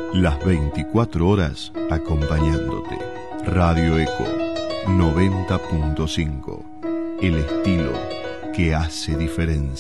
Las 24 horas acompañándote. Radio Eco 90.5. El estilo que hace diferencia.